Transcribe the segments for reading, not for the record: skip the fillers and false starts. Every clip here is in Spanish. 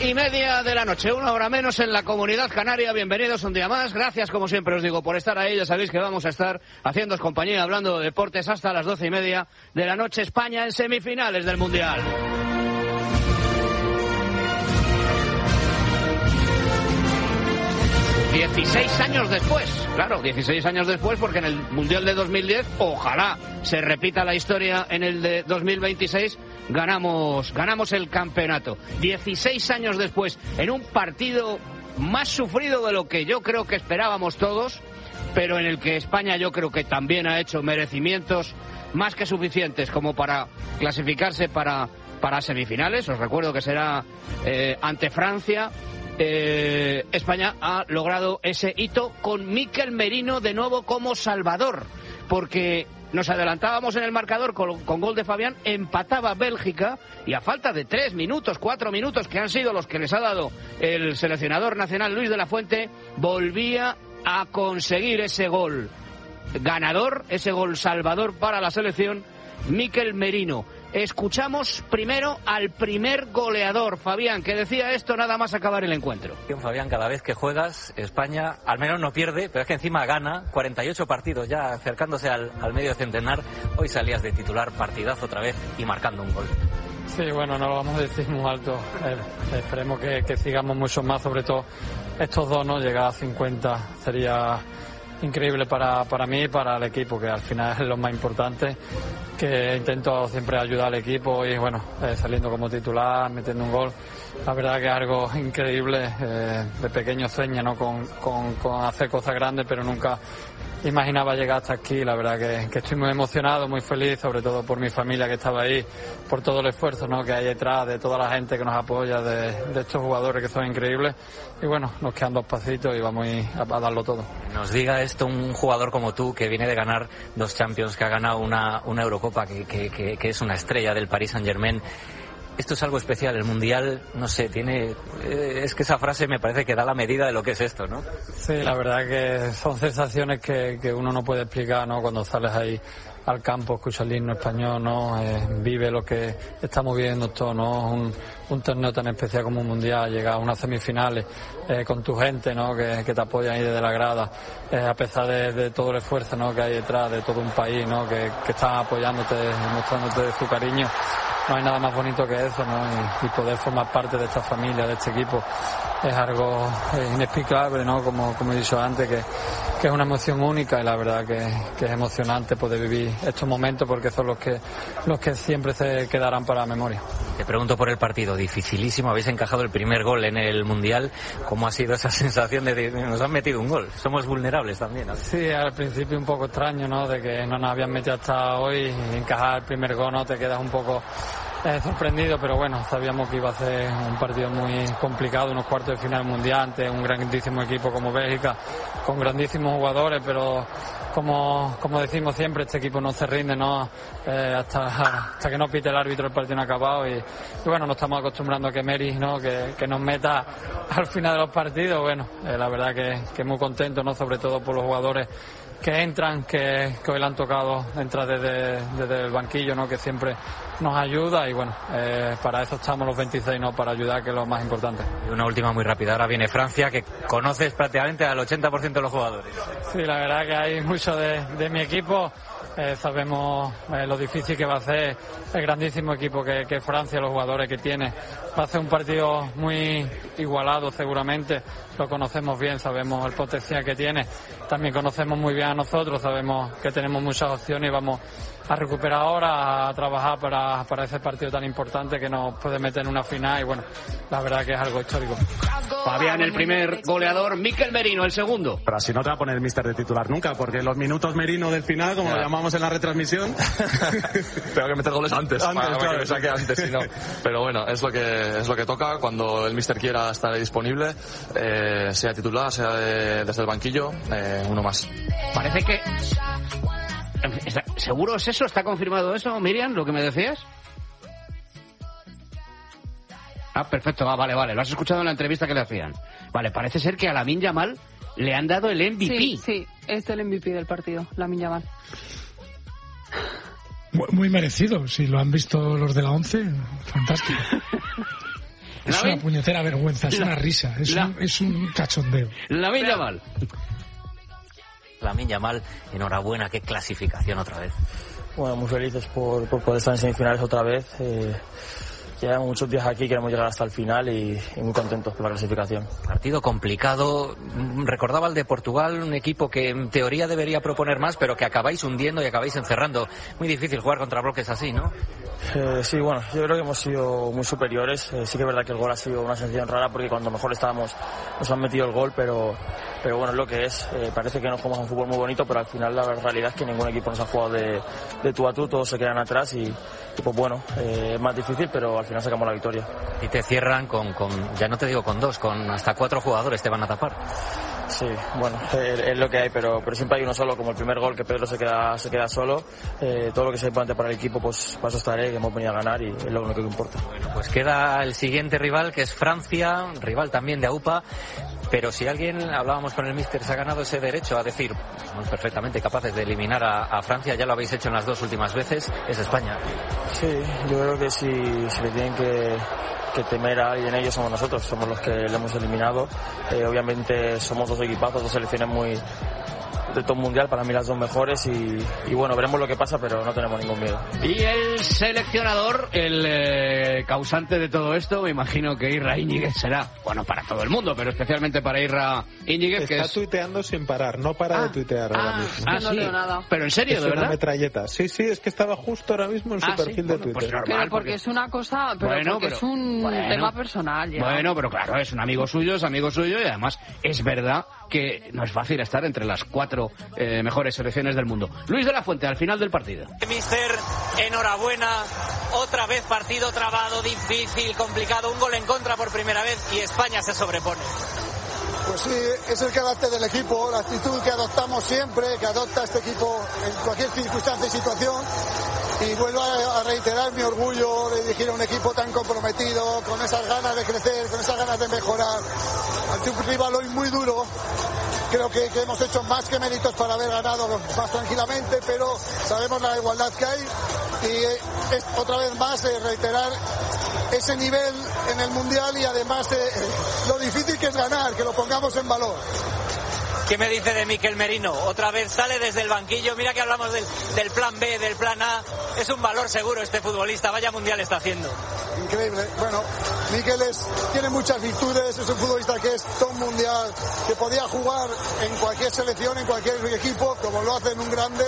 12:30 de la noche, 1 hora menos en la Comunidad Canaria. Bienvenidos un día más. Gracias, como siempre os digo, por estar ahí. Ya sabéis que vamos a estar haciéndoos compañía, hablando de deportes hasta las 12:30 de la noche. España en semifinales del Mundial. ...16 años después, claro, 16 años después, porque en el Mundial de 2010, ojalá se repita la historia en el de 2026, ganamos el campeonato. 16 años después, en un partido más sufrido de lo que yo creo que esperábamos todos, pero en el que España yo creo que también ha hecho merecimientos más que suficientes como para clasificarse para semifinales. Os recuerdo que será ante Francia. España ha logrado ese hito con Mikel Merino de nuevo como salvador, porque nos adelantábamos en el marcador con gol de Fabián, empataba Bélgica y a falta de 3 minutos, 4 minutos, que han sido los que les ha dado el seleccionador nacional Luis de la Fuente, volvía a conseguir ese gol ganador, ese gol salvador para la selección, Mikel Merino. Escuchamos primero al primer goleador, Fabián, que decía esto nada más acabar el encuentro. Fabián, cada vez que juegas, España al menos no pierde, pero es que encima gana. 48 partidos ya acercándose al medio centenar. Hoy salías de titular, partidazo otra vez y marcando un gol. Sí, bueno, no lo vamos a decir muy alto. Esperemos que sigamos mucho más, sobre todo estos dos, ¿no? Llegar a 50 sería increíble para mí y para el equipo, que al final es lo más importante, que intento siempre ayudar al equipo y bueno, saliendo como titular, metiendo un gol, la verdad que es algo increíble. De pequeño sueño, ¿no? con hacer cosas grandes, pero nunca imaginaba llegar hasta aquí. La verdad que estoy muy emocionado, muy feliz, sobre todo por mi familia que estaba ahí, por todo el esfuerzo, ¿no? que hay detrás, de toda la gente que nos apoya, de estos jugadores que son increíbles. Y bueno, nos quedan 2 pasitos y vamos a darlo todo. Nos diga esto un jugador como tú, que viene de ganar 2 Champions, que ha ganado una Eurocopa, que es una estrella del Paris Saint-Germain. Esto es algo especial, el Mundial, no sé, es que esa frase me parece que da la medida de lo que es esto, ¿no? Sí, la verdad que son sensaciones que uno no puede explicar, ¿no? Cuando sales ahí al campo, escuchas el himno español, ¿no? Vive lo que estamos viviendo todos, ¿no? Un torneo tan especial como un Mundial, llegar a unas semifinales con tu gente, ¿no? Que te apoyan ahí desde la grada, a pesar de todo el esfuerzo, ¿no? que hay detrás, de todo un país, ¿no? que están apoyándote, mostrándote su cariño. No hay nada más bonito que eso, ¿no? Y poder formar parte de esta familia, de este equipo, es algo inexplicable, ¿no? Como he dicho antes, que es una emoción única, y la verdad que es emocionante poder vivir estos momentos, porque son los que siempre se quedarán para la memoria. Te pregunto por el partido, dificilísimo, habéis encajado el primer gol en el Mundial. ¿Cómo ha sido esa sensación de nos han metido un gol? Somos vulnerables también, ¿no? Sí, al principio un poco extraño, ¿no? De que no nos habían metido hasta hoy, y encajar el primer gol, ¿no? Te quedas un poco sorprendido, pero bueno, sabíamos que iba a ser un partido muy complicado, unos cuartos de final mundial ante un grandísimo equipo como Bélgica, con grandísimos jugadores, pero como decimos siempre, este equipo no se rinde, ¿no? Hasta que no pite el árbitro el partido no ha acabado, y bueno, nos estamos acostumbrando a que Meri, ¿no? que nos meta al final de los partidos. Bueno, la verdad que muy contento, ¿no? Sobre todo por los jugadores que entran, que hoy le han tocado entrar desde el banquillo, ¿no? Que siempre nos ayuda, y bueno, para eso estamos los 26, ¿no? Para ayudar, que es lo más importante. Y una última muy rápida, ahora viene Francia, que conoces prácticamente al 80% de los jugadores. Sí, la verdad que hay mucho de mi equipo. Sabemos lo difícil que va a ser el grandísimo equipo que Francia, los jugadores que tiene. Va a ser un partido muy igualado seguramente, lo conocemos bien, sabemos el potencial que tiene, también conocemos muy bien a nosotros, sabemos que tenemos muchas opciones y vamos a recuperar ahora, a trabajar para ese partido tan importante que nos puede meter en una final, y bueno, la verdad que es algo histórico. Fabián, el primer goleador, Mikel Merino, el segundo. Pero así no te va a poner el míster de titular nunca, porque los minutos Merino del final, como lo llamamos en la retransmisión... Tengo que meter goles antes, para claro. que me saque antes, si no. Pero bueno, es lo que toca, cuando el míster quiera estar disponible, sea titular, sea desde el banquillo, uno más. Parece que... ¿Seguro es eso? ¿Está confirmado eso, Miriam, lo que me decías? Ah, perfecto, vale, lo has escuchado en la entrevista que le hacían. Vale, parece ser que a Lamine Yamal le han dado el MVP. Sí, es el MVP del partido, Lamine Yamal. Muy merecido, si lo han visto los de la 11, fantástico. Es una puñetera vergüenza, es una risa, es un cachondeo. Lamine Yamal. Lamine Yamal, enhorabuena, qué clasificación otra vez. Bueno, muy felices por poder estar en semifinales otra vez. Llevamos muchos días aquí, queremos llegar hasta el final y muy contentos por la clasificación. Partido complicado. Recordaba el de Portugal, un equipo que en teoría debería proponer más, pero que acabáis hundiendo y acabáis encerrando. Muy difícil jugar contra bloques así, ¿no? Sí, bueno, yo creo que hemos sido muy superiores. Sí que es verdad que el gol ha sido una sensación rara porque cuando mejor estábamos nos han metido el gol, pero bueno, es lo que es. Parece que nos jugamos un fútbol muy bonito, pero al final la realidad es que ningún equipo nos ha jugado de tú a tú, todos se quedan atrás y pues bueno, es más difícil, pero al final sacamos la victoria. Y te cierran con ya no te digo con 2, con hasta 4 jugadores te van a tapar. Sí, bueno, es lo que hay, pero siempre hay uno solo, como el primer gol que Pedro se queda solo. Todo lo que sea importante para el equipo, pues para eso estaré, que hemos venido a ganar y es lo único que importa. Bueno, pues queda el siguiente rival, que es Francia, rival también de AUPA. Pero si alguien, hablábamos con el míster, se ha ganado ese derecho a decir, somos perfectamente capaces de eliminar a Francia, ya lo habéis hecho en las 2 últimas veces, es España. Sí, yo creo que si le tienen que temer a alguien, ellos somos nosotros, somos los que le hemos eliminado. Obviamente somos 2 equipazos, 2 selecciones muy de top mundial, para mí las 2 mejores y bueno, veremos lo que pasa, pero no tenemos ningún miedo. Y el seleccionador, el causante de todo esto, me imagino que Irra Íñiguez será, bueno, para todo el mundo, pero especialmente para Irra Íñiguez, que está tuiteando sin parar, no para de tuitear ahora mismo. No leo nada. Pero en serio, es ¿de verdad? Una metralleta. Sí, es que estaba justo ahora mismo en su perfil de Twitter. Pues normal, pero porque es una cosa, es un tema personal ya. Bueno, pero claro, es un amigo suyo y además es verdad que no es fácil estar entre las 4 mejores selecciones del mundo. Luis de la Fuente, al final del partido. Mister, enhorabuena. Otra vez partido trabado, difícil, complicado. Un gol en contra por primera vez y España se sobrepone. Pues sí, es el carácter del equipo, la actitud que adoptamos siempre, que adopta este equipo en cualquier circunstancia y situación. Y vuelvo a reiterar mi orgullo de dirigir a un equipo tan comprometido, con esas ganas de crecer, con esas ganas de mejorar. Ante un rival hoy muy duro, creo que hemos hecho más que méritos para haber ganado más tranquilamente, pero sabemos la igualdad que hay y es otra vez más reiterar ese nivel en el Mundial y además lo difícil que es ganar, que lo pongamos en valor. ¿Qué me dice de Mikel Merino? Otra vez sale desde el banquillo. Mira que hablamos del plan B, del plan A. Es un valor seguro este futbolista. Vaya mundial está haciendo. Increíble. Bueno, Mikel tiene muchas virtudes. Es un futbolista que es top mundial, que podía jugar en cualquier selección, en cualquier equipo, como lo hace en un grande.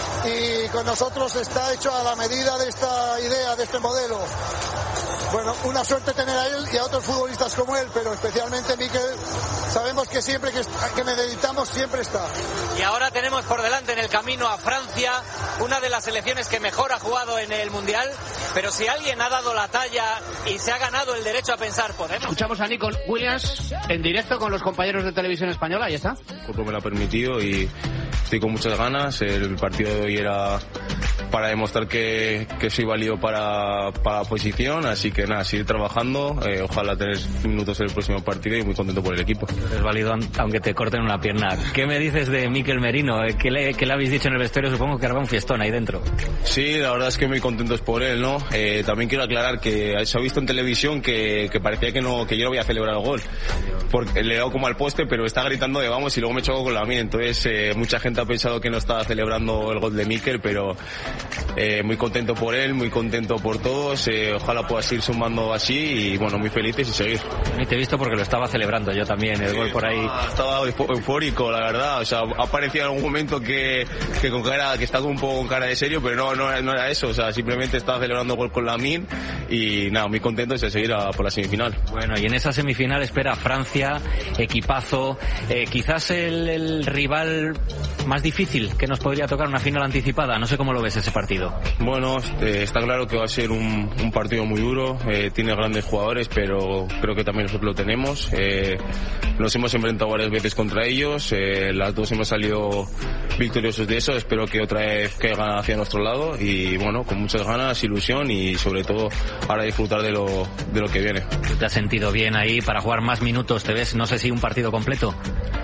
Y con nosotros está hecho a la medida de esta idea, de este modelo. Bueno, una suerte tener a él y a otros futbolistas como él, pero especialmente Mikel, sabemos que siempre que necesitamos siempre está. Y ahora tenemos por delante en el camino a Francia, una de las selecciones que mejor ha jugado en el Mundial, pero si alguien ha dado la talla y se ha ganado el derecho a pensar, podemos... Escuchamos a Nico Williams en directo con los compañeros de Televisión Española, ahí está. El cuerpo me lo ha permitido y estoy con muchas ganas. El partido de hoy era para demostrar que soy válido para la posición, así que nada, seguir trabajando, ojalá tener minutos en el próximo partido y muy contento por el equipo. Es válido aunque te corten una pierna. ¿Qué me dices de Mikel Merino? ¿Qué le habéis dicho en el vestuario? Supongo que hará un fiestón ahí dentro. Sí, la verdad es que muy contentos por él, ¿no? También quiero aclarar que se ha visto en televisión que parecía que yo no voy a celebrar el gol, porque le he dado como al poste, pero está gritando de vamos y luego me choco con la mía. Entonces mucha gente ha pensado que no estaba celebrando el gol de Mikel, pero muy contento por él, muy contento por todos. Ojalá pueda seguir sumando así y bueno, muy felices y seguir. Y te he visto porque lo estaba celebrando yo también, el gol por ahí. Estaba eufórico, la verdad. O sea, ha parecido en algún momento que está un poco con cara de serio, pero no era eso. O sea, simplemente estaba celebrando el gol con Lamine y nada, muy contento de seguir por la semifinal. Bueno, y en esa semifinal espera Francia, equipazo, quizás el rival más difícil que nos podría tocar una final anticipada. No sé cómo lo ves ese partido. Bueno, está claro que va a ser un partido muy duro. Tiene grandes jugadores, pero creo que también nosotros lo tenemos. Nos hemos enfrentado varias veces contra ellos. Las dos hemos salido victoriosos de eso. Espero que otra vez caigan hacia nuestro lado y bueno, con muchas ganas, ilusión y sobre todo ahora disfrutar de lo que viene. ¿Te has sentido bien ahí para jugar más minutos? ¿Te ves, no sé si un partido completo?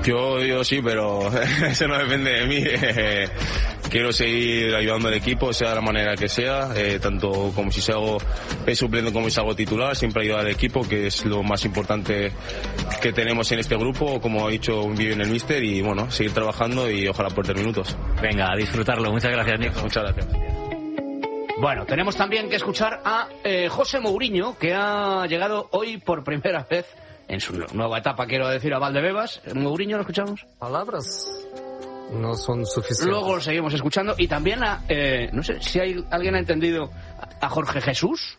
Yo sí, pero eso no depende de mí. Quiero seguir ayudando al equipo, sea de la manera que sea, tanto como si se hago suplente como si hago titular, siempre ayudar al equipo, que es lo más importante que tenemos en este grupo, como ha dicho Vivi en el míster, y bueno, seguir trabajando y ojalá por 3 minutos. Venga, a disfrutarlo. Muchas gracias, Nico. Muchas gracias. Bueno, tenemos también que escuchar a José Mourinho, que ha llegado hoy por primera vez en su nueva etapa, quiero decir, a Valdebebas. Mourinho, ¿lo escuchamos? Palabras no son suficientes. Luego lo seguimos escuchando. Y también a, no sé si alguien ha entendido, a Jorge Jesús.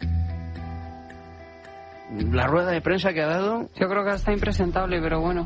La rueda de prensa que ha dado. Yo creo que está impresentable, pero bueno.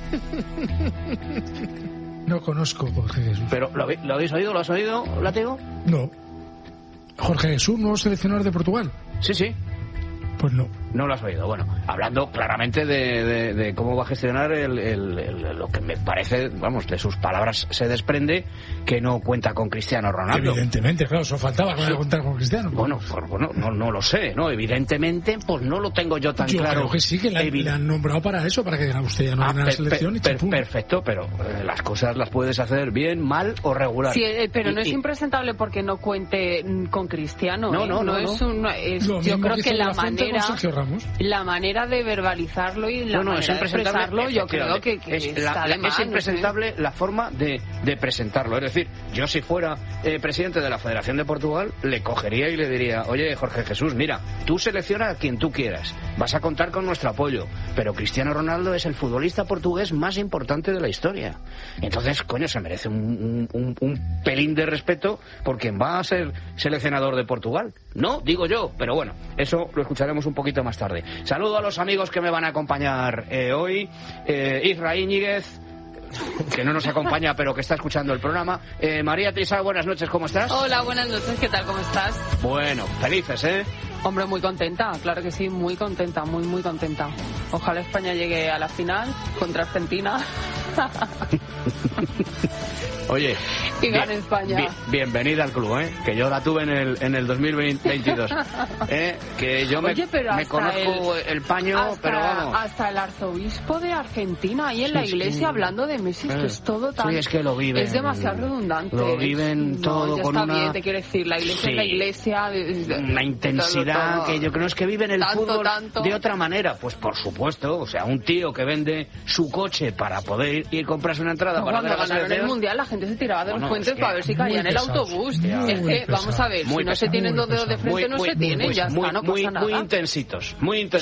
No conozco Jorge Jesús. ¿Pero lo habéis oído? ¿Lo has oído, Látigo? No. ¿Jorge Jesús, nuevo seleccionador de Portugal? Sí. Pues no. No lo has oído. Bueno, hablando claramente de cómo va a gestionar lo que me parece, vamos, de sus palabras se desprende que no cuenta con Cristiano Ronaldo. Evidentemente, claro, eso faltaba, que contar con Cristiano. Bueno, no lo sé, ¿no? Evidentemente, pues no lo tengo yo tan claro. Yo creo que sí, que le han nombrado para eso, para que usted ya no gane la selección. Perfecto, pero las cosas las puedes hacer bien, mal o regular. Sí, pero no es impresentable porque no cuente con Cristiano. No. Yo creo que la manera de verbalizarlo y la manera de expresarlo, yo creo que está de más. Es impresentable la forma de presentarlo. Es decir, yo si fuera presidente de la Federación de Portugal, le cogería y le diría: oye, Jorge Jesús, mira, tú selecciona a quien tú quieras, vas a contar con nuestro apoyo, pero Cristiano Ronaldo es el futbolista portugués más importante de la historia. Entonces, coño, se merece un pelín de respeto por quien va a ser seleccionador de Portugal. No, digo yo, pero bueno, eso lo escucharemos un poquito más tarde. Saludo a los amigos que me van a acompañar hoy. Isra Íñiguez, que no nos acompaña pero que está escuchando el programa. María Trisá, buenas noches, ¿cómo estás? Hola, buenas noches, ¿qué tal? ¿Cómo estás? Bueno, felices, ¿eh? Hombre, muy contenta, claro que sí, muy contenta, muy contenta. Ojalá España llegue a la final contra Argentina. Oye, y gane España. Bienvenida al club, que yo la tuve en el 2022. Que yo me conozco el paño, pero vamos. Hasta el arzobispo de Argentina ahí en la iglesia hablando de Messi, que es todo tan. Sí, es que lo viven. Es demasiado redundante. Lo viven todo ya con está bien, te quiero decir, la iglesia es la iglesia. Una intensidad todo. Que yo creo es que viven el fútbol tanto. De otra manera. Pues por supuesto, o sea, un tío que vende su coche para poder ir a comprarse una entrada para cuando ganaron el mundial, la gente se tiraba de los puentes para ver si caía en el autobús. Es que, vamos a ver, si no se tienen dos dedos de frente, no se tienen, ya está, no pasa nada. Muy intensitos.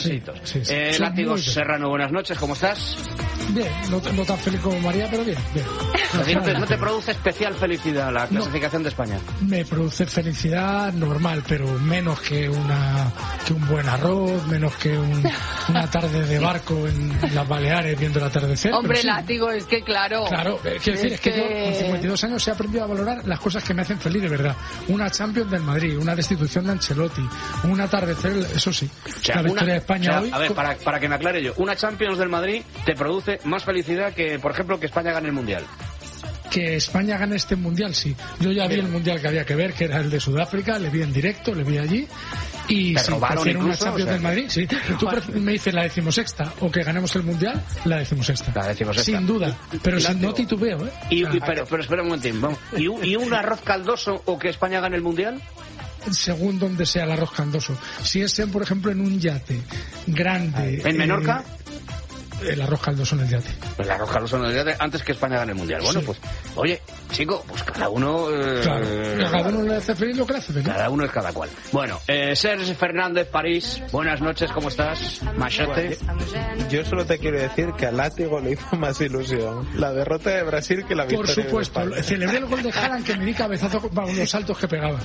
Sí. Látigo Serrano, buenas noches, ¿cómo estás? Bien, no tan feliz como María, pero bien. ¿No te produce especial felicidad la clasificación de España? Me produce felicidad normal, pero menos que un buen arroz, menos que una tarde de barco en las Baleares viendo el atardecer. Hombre, sí. Látigo, es que claro. Claro, quiero decir, es que yo con 52 años he aprendido a valorar las cosas que me hacen feliz de verdad. Una Champions del Madrid, una destitución de Ancelotti, un atardecer, eso sí. O sea, la victoria de España hoy. A ver, para que me aclare yo, una Champions del Madrid te produce más felicidad que, por ejemplo, que España gane el Mundial. Que España gane este Mundial, sí. Yo ya vi el Mundial que había que ver, que era el de Sudáfrica, le vi en directo, le vi allí. Y si prefiero una Champions del Madrid, sí. Tú me dices la 16ª, o que ganemos el Mundial, la 16ª. La 16ª. Sin duda, pero no titubeo, ¿eh? Pero espera un momentín, vamos. ¿Y un arroz caldoso o que España gane el Mundial? Según donde sea el arroz caldoso. Si es, por ejemplo, en un yate grande... ¿En Menorca? El arroz caldoso en el yate. El arroz caldoso en el yate antes que España gane el Mundial. Bueno, sí. Pues, oye, chico, pues cada uno... Claro, cada uno le hace feliz lo que le hace feliz. Cada uno es cada cual. Bueno, Sergio Fernández, París, buenas noches, ¿cómo estás? Machete. Yo solo te quiero decir que a Látigo le hizo más ilusión la derrota de Brasil que la victoria. Por supuesto, celebré el gol de Haaland, que me di cabezazo con los saltos que pegaba.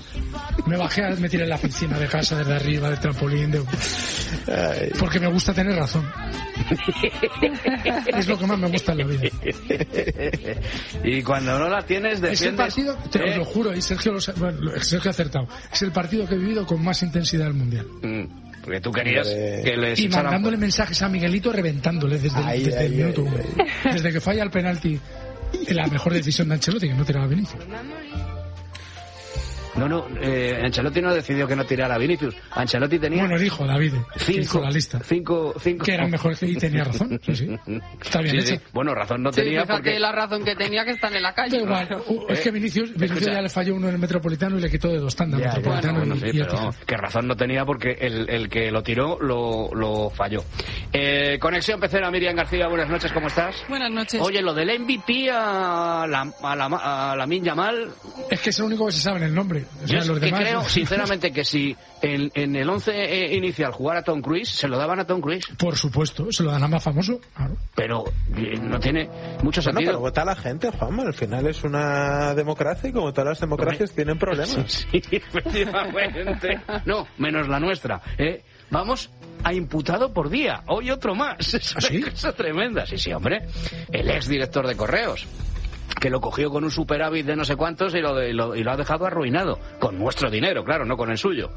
Me tiré en la piscina de casa, desde arriba, del trampolín, porque me gusta tener razón. Es lo que más me gusta en la vida. Y cuando no la tienes, defiendes... Es el partido, te os lo juro, y Sergio ha acertado, es el partido que he vivido con más intensidad del Mundial. Porque tú querías que les y mandándole mensajes a Miguelito, reventándole desde el minuto 1. Desde que falla el penalti, la mejor decisión de Ancelotti, que no tiraba Vinicius. No, Ancelotti no decidió que no tirara a Vinicius. Ancelotti tenía... Bueno, dijo David, dijo la lista. Cinco... Que eran mejores y tenía razón. Sí. Está bien hecho. Bueno, razón no tenía porque... la razón que tenía que estar en la calle. Da igual. Es que Vinicius ya le falló uno en el Metropolitano y le quitó de 2 tandas. Metropolitano pero que razón no tenía porque el que lo tiró lo falló. Conexión Pecera, Miriam García, buenas noches, ¿cómo estás? Buenas noches. Oye, lo del MVP a Lamine Yamal... Es que es el único que se sabe en el nombre. O sea, yo los demás... creo, sinceramente, que si en el 11 inicial jugara Tom Cruise, se lo daban a Tom Cruise. Por supuesto, se lo dan a más famoso. Claro. Pero no tiene mucho sentido. Pero vota la gente, Juanma. Al final es una democracia y como todas las democracias tienen problemas. Sí, efectivamente. No, menos la nuestra. Vamos a imputado por día. Hoy otro más. Es una cosa tremenda. Sí, hombre. El ex director de Correos, que lo cogió con un superávit de no sé cuántos y lo ha dejado arruinado. Con nuestro dinero, claro, no con el suyo.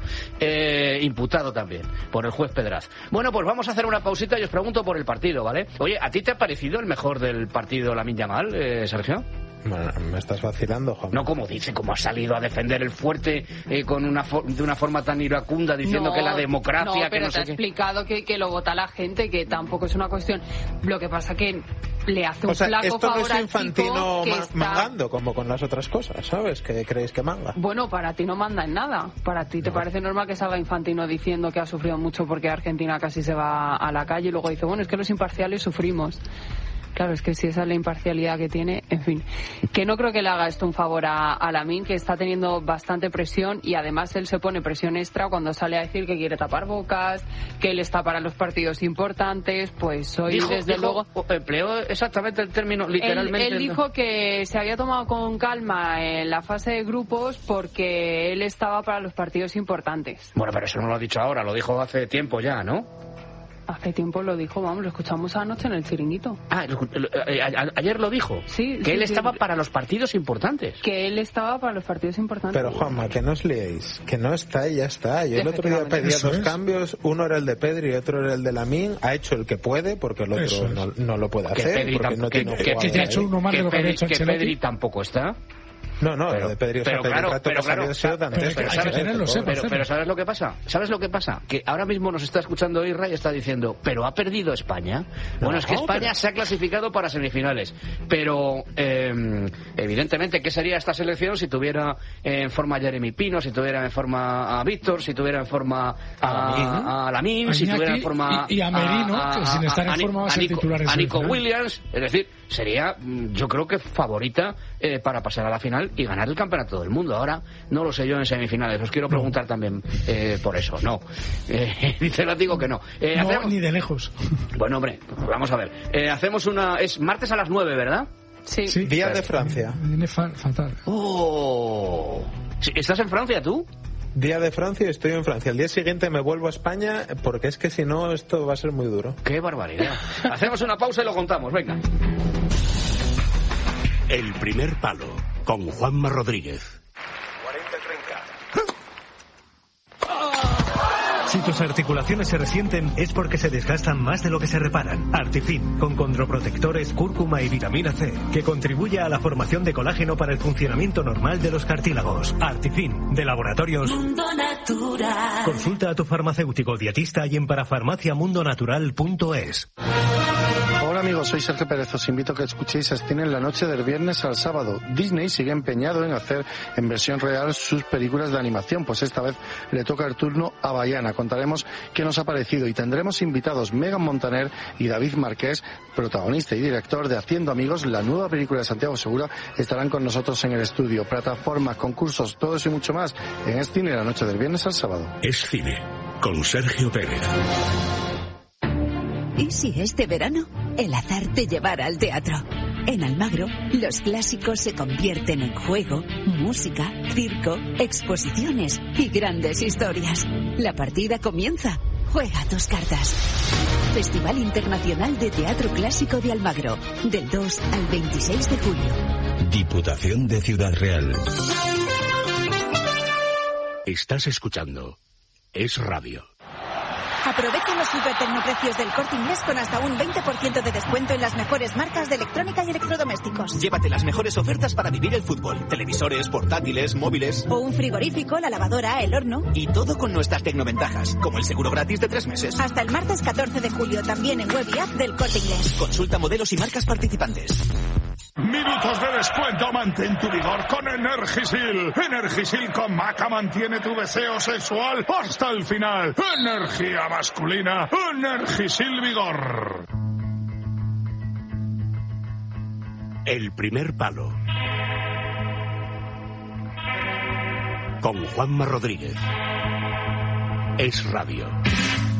Imputado también por el juez Pedraz. Bueno, pues vamos a hacer una pausita y os pregunto por el partido, ¿vale? Oye, ¿a ti te ha parecido el mejor del partido Lamine Yamal, Sergio? Bueno, me estás vacilando, Juan. No, como dice, como ha salido a defender el fuerte de una forma tan iracunda, diciendo que la democracia... No, pero te ha explicado que lo vota la gente, que tampoco es una cuestión... Lo que pasa que le hace un flaco favor al tipo. Esto no es Infantino mangando, como con las otras cosas, ¿sabes? Que creéis que manga. Bueno, para ti no manda en nada. Para ti te parece normal que salga Infantino diciendo que ha sufrido mucho porque Argentina casi se va a la calle y luego dice, bueno, es que los imparciales sufrimos. Claro, es que si esa es la imparcialidad que tiene, en fin. Que no creo que le haga esto un favor a Lamine, que está teniendo bastante presión y además él se pone presión extra cuando sale a decir que quiere tapar bocas, que él está para los partidos importantes, pues hoy desde luego... Empleó exactamente el término, literalmente. Él dijo que se había tomado con calma en la fase de grupos porque él estaba para los partidos importantes. Bueno, pero eso no lo ha dicho ahora, lo dijo hace tiempo ya, ¿no? Hace tiempo lo dijo, vamos, lo escuchamos anoche en el Chiringuito. Ayer lo dijo. Sí. Que él estaba para los partidos importantes. Que él estaba para los partidos importantes. Pero Juanma, que no os liéis, que no está y ya está. Yo el otro día pedía 2 cambios, uno era el de Pedri y otro era el de Lamine. Ha hecho el que puede porque el otro no lo puede hacer. Que ya ha hecho uno más de lo que había hecho Ancelotti. Que Pedri tampoco está. No, lo de Pedri, pero ¿sabes lo que pasa? ¿Sabes lo que pasa? Que ahora mismo nos está escuchando Israel y está diciendo, pero ¿ha perdido España? Bueno, es que España se ha clasificado para semifinales, pero evidentemente, ¿qué sería esta selección si tuviera en forma a Jeremy Pino, si tuviera en forma a Víctor, si tuviera en forma a Lamine, si tuviera en forma y a Merino, que sin estar en forma va a ser titular a Nico Williams? Es decir, sería, yo creo que favorita para pasar a la final y ganar el campeonato del mundo. Ahora no lo sé yo en semifinales, os quiero preguntar también por eso. No, dice Látigo que no. No, ni de lejos. Bueno, hombre, vamos a ver. Hacemos es martes a las 9, ¿verdad? Sí. Día de Francia. Viene fatal. ¿Estás en Francia tú? Día de Francia y estoy en Francia. El día siguiente me vuelvo a España porque es que si no esto va a ser muy duro. ¡Qué barbaridad! Hacemos una pausa y lo contamos, venga. El primer palo, con Juanma Rodríguez. 40-30. Si tus articulaciones se resienten es porque se desgastan más de lo que se reparan. Artifin, con condroprotectores, cúrcuma y vitamina C, que contribuye a la formación de colágeno para el funcionamiento normal de los cartílagos. Artifin, de Laboratorios Mundo Natural. Consulta a tu farmacéutico dietista y en parafarmaciamundonatural.es. Hola amigos, soy Sergio Pérez. Os invito a que escuchéis Cine en la noche del viernes al sábado. Disney sigue empeñado en hacer en versión real sus películas de animación, pues esta vez le toca el turno a Bayana. Contaremos qué nos ha parecido y tendremos invitados Megan Montaner y David Marqués, protagonista y director de Haciendo Amigos, la nueva película de Santiago Segura. Estarán con nosotros en el estudio. Plataformas, concursos, todo eso y mucho más en Cine en la noche del viernes al sábado. Es Cine, con Sergio Pérez. ¿Y si este verano el azar te llevara al teatro? En Almagro, los clásicos se convierten en juego, música, circo, exposiciones y grandes historias. La partida comienza. Juega tus cartas. Festival Internacional de Teatro Clásico de Almagro, del 2 al 26 de julio. Diputación de Ciudad Real. Estás escuchando Es Radio. Aprovecha los supertecnoprecios del Corte Inglés con hasta un 20% de descuento en las mejores marcas de electrónica y electrodomésticos. Llévate las mejores ofertas para vivir el fútbol. Televisores, portátiles, móviles. O un frigorífico, la lavadora, el horno. Y todo con nuestras tecnoventajas, como el seguro gratis de 3 meses. Hasta el martes 14 de julio, también en web y app del Corte Inglés. Consulta modelos y marcas participantes. Minutos de descuento, mantén tu vigor con Energisil. Energisil con Maca mantiene tu deseo sexual hasta el final. Energía masculina, Energisil Vigor. El primer palo. Con Juanma Rodríguez. Es Radio.